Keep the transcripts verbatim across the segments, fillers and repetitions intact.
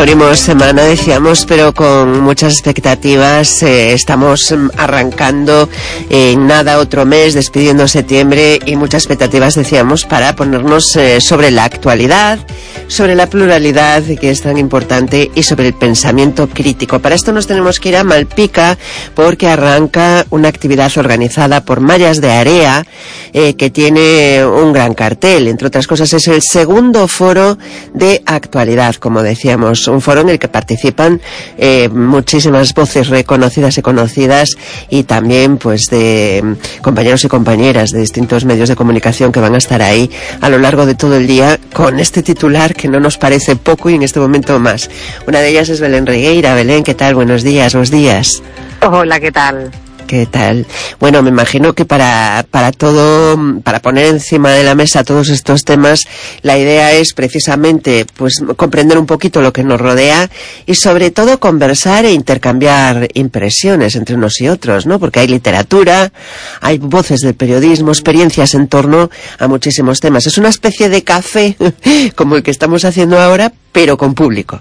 abrimos semana, decíamos, pero con muchas expectativas. Eh, estamos arrancando en nada otro mes, despidiendo septiembre, y muchas expectativas, decíamos, para ponernos eh, sobre la actualidad, sobre la pluralidad, que es tan importante, y sobre el pensamiento crítico. Para esto nos tenemos que ir a Malpica, porque arranca una actividad organizada por Mallas de Area, eh, que tiene un gran cartel. Entre otras cosas, es el segundo foro de actualidad, como decíamos, un foro en el que participan eh, muchísimas voces reconocidas y conocidas, y también pues de compañeros y compañeras de distintos medios de comunicación que van a estar ahí a lo largo de todo el día con este titular que no nos parece poco, y en este momento más. Una de ellas es Belén Regueira. Belén, ¿qué tal? Buenos días, buenos días. Hola, ¿qué tal? ¿Qué tal? Bueno, me imagino que para, para todo, para poner encima de la mesa todos estos temas, la idea es precisamente, pues, comprender un poquito lo que nos rodea y sobre todo conversar e intercambiar impresiones entre unos y otros, ¿no? Porque hay literatura, hay voces del periodismo, experiencias en torno a muchísimos temas. Es una especie de café como el que estamos haciendo ahora, pero con público.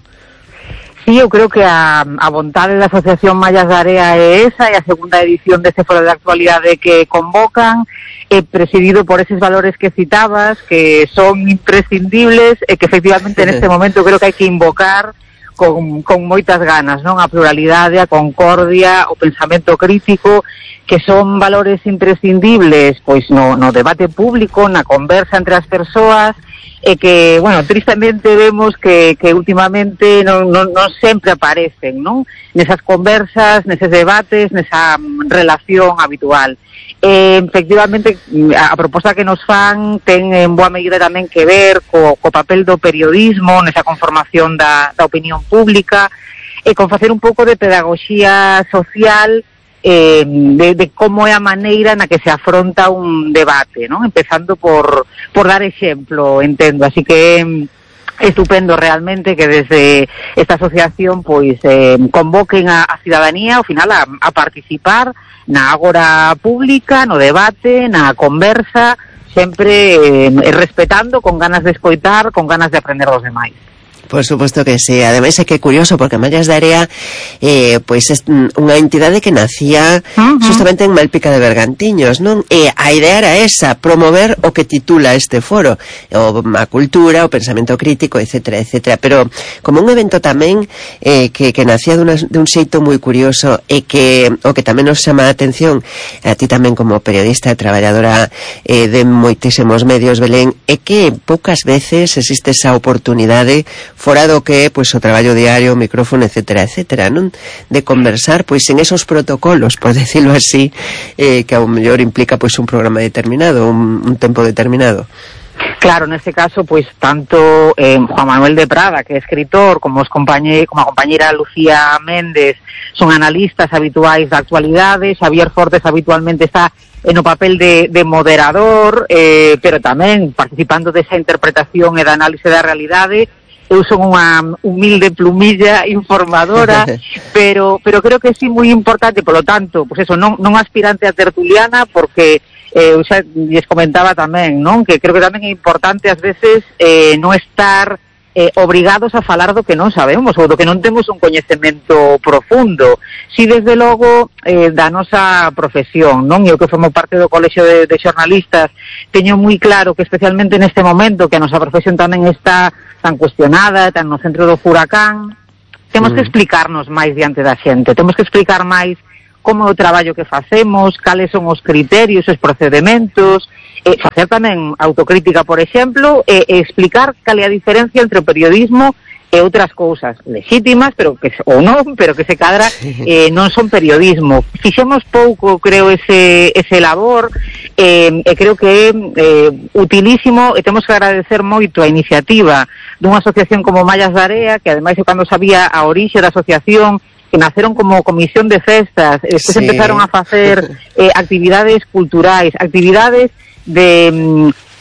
Sí, eu creo que a, a vontade da Asociación Mallas de Area é esa, e a segunda edición deste foro de actualidade que convocan, é presidido por eses valores que citabas, que son imprescindibles e que efectivamente neste momento creo que hai que invocar con, con moitas ganas, non? A pluralidade, a concordia, o pensamento crítico, que son valores imprescindibles pois no, no debate público, na conversa entre as persoas, e que, bueno, tristemente vemos que, que últimamente non, non, non sempre aparecen, non? Nesas conversas, neses debates, nesa relación habitual. Eh, efectivamente, a, a proposta que nos fan ten en boa medida tamén que ver co, co papel do periodismo nesa conformación da, da opinión pública, e con facer un pouco de pedagogía social, Eh, de, de como é a maneira na que se afronta un debate, ¿no? Empezando por, por dar exemplo, entendo. Así que é estupendo realmente que desde esta asociación pois eh, convoquen a, a cidadanía ao final a, a participar na agora pública, no debate, na conversa, sempre eh, respetando, con ganas de escoitar, con ganas de aprender dos demais. Por supuesto que sí. Ademais é que é curioso porque Mallas de Area eh, pois é unha entidade que nacía uh-huh. justamente en Malpica de Bergantiños, non? E a idea era esa, promover o que titula este foro, o a cultura, o pensamento crítico, etcétera, etcétera. Pero como un evento tamén eh, que, que nacía de, una, de un xeito moi curioso, e que o que tamén nos chama a atención a ti tamén como periodista e traballadora eh, de moitísimos medios, Belén, é que poucas veces existe esa oportunidade fora do que, pois, o traballo diario, o micrófono, etcétera, etcétera, non? De conversar, pois, en esos protocolos, por decirlo así, eh, que ao mellor implica, pois, un programa determinado, un, un tempo determinado. Claro, neste caso, pois, tanto eh, Juan Manuel de Prada, que é escritor, como os compañe, como a compañeira Lucía Méndez, son analistas habituais da actualidade. Xavier Fortes habitualmente está no papel de, de moderador, eh, pero tamén participando desa interpretación e da análise da realidade. Eu son unha humilde plumilla informadora, pero pero creo que sí moi importante, polo tanto, pues eso, non non aspirante a tertuliana, porque eh, eu xa lles comentaba tamén, non? Que creo que tamén é importante ás veces eh, non estar eh, obrigados a falar do que non sabemos ou do que non temos un coñecemento profundo. Si desde logo eh, da nosa profesión, non? Eu que formo parte do Colexio de, de Xornalistas teño moi claro que especialmente neste momento que a nosa profesión tamén está tan cuestionada, tan no centro do furacán, temos mm. que explicarnos máis diante da xente, temos que explicar máis como é o traballo que facemos, cales son os criterios, os procedementos, e facer tamén autocrítica, por exemplo, e, e explicar cal é a diferencia entre o periodismo e outras cousas lexítimas, pero que ou non, pero que se cadra eh, non son periodismo. Fixemos pouco, creo, ese ese labor, eh, e creo que é eh, utilísimo, e temos que agradecer moito a iniciativa dunha asociación como Mallas de Area, que ademais é cando sabía a orixe da asociación, que naceron como comisión de festas, e despois sí. empezaron a facer eh, actividades culturais, actividades de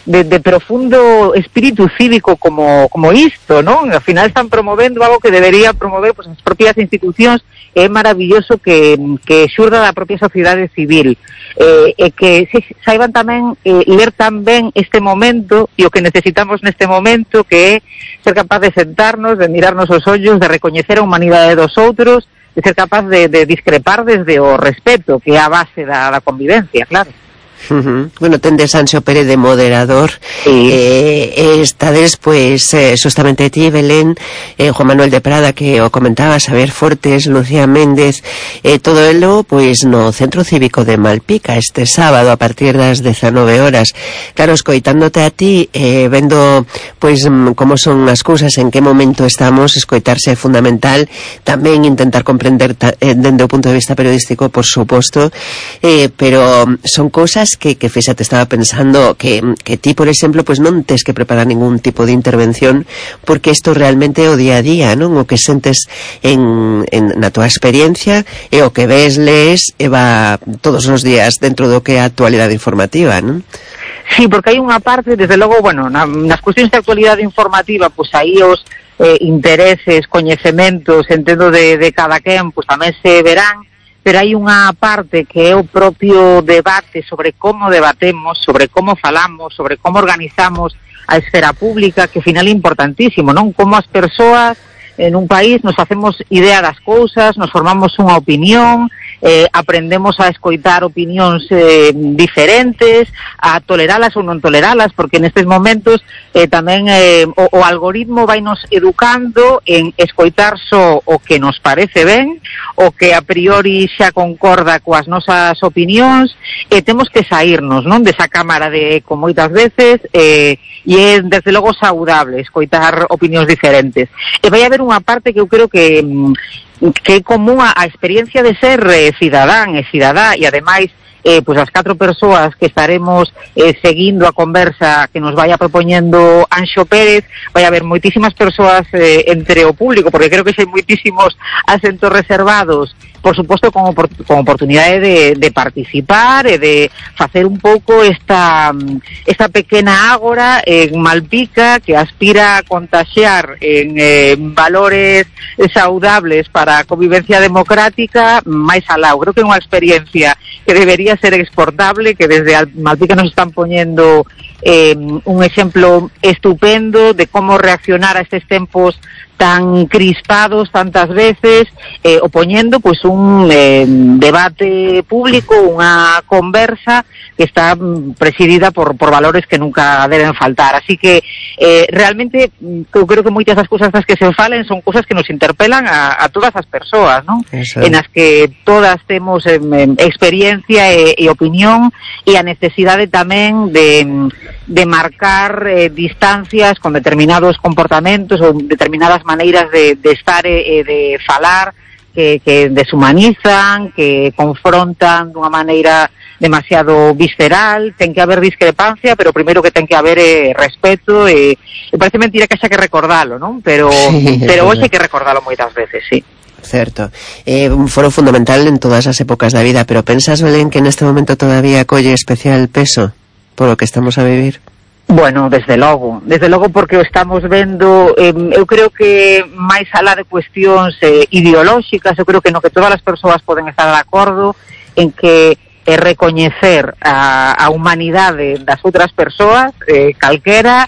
de, de profundo espírito cívico como, como isto, non? Al final están promovendo algo que debería promover pues, as propias institucións. É maravilloso que, que xurda da propia sociedade civil, eh, e que se, saiban tamén eh, ler tan ben este momento e o que necesitamos neste momento, que é ser capaz de sentarnos, de mirarnos os ollos, de recoñecer a humanidade dos outros, de ser capaz de, de discrepar desde o respeto, que é a base da, da convivencia, claro. Uh-huh. Bueno, tendes Anxo Pérez de moderador, sí. eh, estades, pues, eh, justamente ti, Belén, eh, Juan Manuel de Prada, que o comentaba, Xavier Fortes, Lucía Méndez, eh, todo elo, pues, no Centro Cívico de Malpica, este sábado, a partir das dezanove horas. Claro, escoitándote a ti, eh, vendo, pues, como son as cousas, en que momento estamos, escoitarse é fundamental, tamén intentar comprender ta, eh, dende o punto de vista periodístico, por suposto, eh, pero son cousas que, que fíxate, estaba pensando que, que ti, por exemplo, pues non tes que preparar ningún tipo de intervención, porque isto realmente é o día a día, non? O que sentes en, en na tua experiencia e o que ves, lees e va todos os días dentro do que é a actualidade informativa, non? Sí, porque hai unha parte, desde logo, bueno, na, nas cuestións de actualidade informativa, pues aí os eh, intereses, coñecementos, entendo de, de cada quen, pues tamén se verán, pero hai unha parte que é o propio debate sobre como debatemos, sobre como falamos, sobre como organizamos a esfera pública, que ao final é importantísimo, non? Como as persoas en un país nos facemos idea das cousas, nos formamos unha opinión, eh, aprendemos a escoitar opinións eh, diferentes, a toleralas ou non toleralas, porque nestes momentos eh, tamén eh, o, o algoritmo vai nos educando en escoitar só o que nos parece ben, o que a priori xa concorda coas nosas opinións, e temos que saírnos, non, desa cámara de eco moitas veces, eh, e é desde logo saudable escoitar opinións diferentes. E vai haber unha parte que eu creo que que é común a, a experiencia de ser eh, cidadán e cidadá, e ademais eh, pues as catro persoas que estaremos eh, seguindo a conversa que nos vaya propoñendo Anxo Pérez, vai haber moitísimas persoas eh, entre o público, porque creo que hai moitísimos asentos reservados, por suposto con, opor con oportunidade de, de participar e de facer un pouco esta, esta pequena ágora en Malpica que aspira a contaxiar en eh, valores saudables para a convivencia democrática máis alá. Creo que é unha experiencia que debería ser exportable, que desde Malpica nos están poñendo eh, un exemplo estupendo de como reaccionar a estes tempos tan crispados tantas veces, eh, opoñendo pues un eh, debate público, unha conversa que está presidida por, por valores que nunca deben faltar. Así que eh, realmente eu creo que moitas das cousas das que se falen son cousas que nos interpelan a, a todas as persoas, ¿no? En as que todas temos eh, experiencia e, e opinión, e a necesidade tamén de, de marcar eh, distancias con determinados comportamentos ou determinadas maneiras de, de estar e de falar que, que deshumanizan, que confrontan dunha maneira demasiado visceral. Ten que haber discrepancia, pero primeiro que ten que haber eh, respeto, e, e parece mentira que xa que recordalo, non? Pero, sí, pero hoxe hai que recordalo moitas veces, sí. Certo. Eh, un foro fundamental en todas as épocas da vida, pero pensas, Belén, que neste momento todavía colle especial peso por o que estamos a vivir? Bueno, desde logo, desde logo porque o estamos vendo, eh, eu creo que máis alá de cuestións eh, ideolóxicas, eu creo que no que todas as persoas poden estar de acordo en que é recoñecer a, a humanidade das outras persoas, eh, calquera,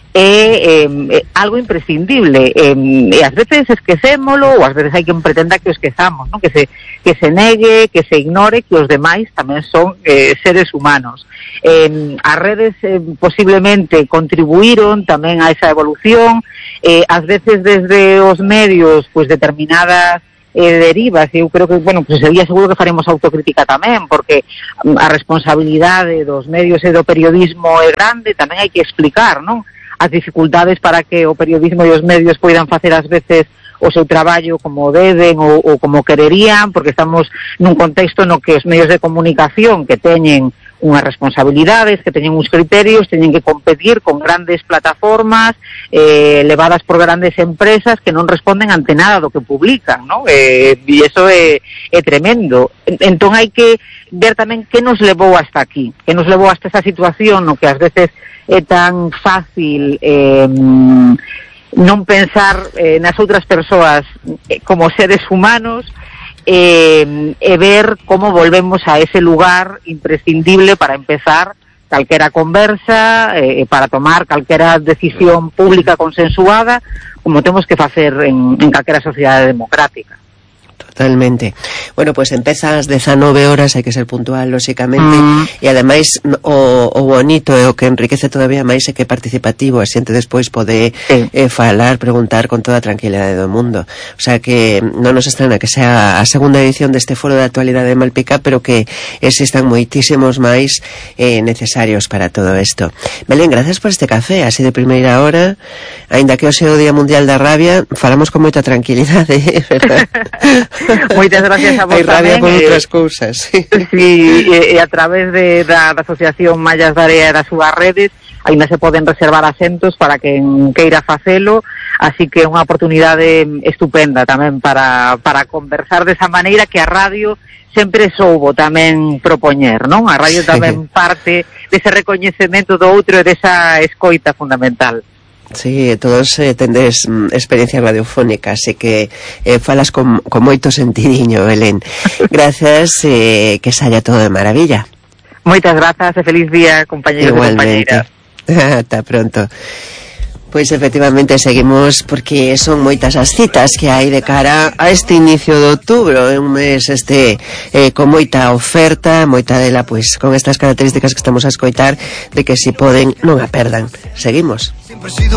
é eh, algo imprescindible, eh, e ás veces esquecémolo, ou ás veces hai que pretenda que o esquezamos, ¿no? que se que se negue, que se ignore que os demais tamén son eh, seres humanos. Eh, as redes eh, posiblemente contribuíron tamén a esa evolución, eh, ás veces desde os medios, pues determinadas eh, derivas, e eu creo que, bueno, pues sería seguro que faremos autocrítica tamén, porque a responsabilidade dos medios e do periodismo é grande, tamén hai que explicar, non? As dificultades para que o periodismo e os medios poidan facer ás veces o seu traballo como deben ou, ou como quererían, porque estamos nun contexto no que os medios de comunicación que teñen unhas responsabilidades, que teñen uns criterios, teñen que competir con grandes plataformas eh, levadas por grandes empresas que non responden ante nada do que publican, ¿no? Eh, e iso é, é tremendo. Entón hai que ver tamén que nos levou hasta aquí, que nos levou hasta esa situación no que ás veces é tan fácil eh, non pensar eh, nas outras persoas eh, como seres humanos, Eh, e ver como volvemos a ese lugar imprescindible para empezar calquera conversa, eh, para tomar calquera decisión pública consensuada, como temos que facer en, en calquera sociedade democrática. Totalmente. Bueno, pues empeza ás dezanove horas, hai que ser puntual, lóxicamente, mm. e ademais o, o bonito e o que enriquece todavía máis é que é participativo, a xente despois pode sí. eh, falar, preguntar con toda a tranquilidade do mundo. O sea que non nos estrana que sea a segunda edición deste foro de actualidade de Malpica, pero que existan moitísimos máis eh, necesarios para todo isto. Belén, gracias por este café, así de primeira hora, aínda que hoxe é o Día Mundial da Rabia, falamos con moita tranquilidade, verdad? Moitas gracias a vos. Hai rabia tamén, con eh, outras cousas. Sí, e, e a través de, da, da Asociación Mallas da Area e das súas redes ainda se poden reservar asentos para quen queira facelo, así que é unha oportunidade estupenda tamén para, para conversar desa maneira que a radio sempre soubo tamén propoñer, non? A radio tamén parte dese recoñecemento do outro e desa escoita fundamental. Sí, todos eh, tendes mm, experiencia radiofónica, así que eh, falas con, con moito sentidiño, Belén. Gracias, eh, que saia todo de maravilla. Moitas grazas e feliz día, compañeros e compañeiras. Ata pronto. Pois efectivamente seguimos, porque son moitas as citas que hai de cara a este inicio de outubro, é un mes este eh, con moita oferta, moita dela pois con estas características que estamos a escoitar, de que si poden non a perdan. Seguimos.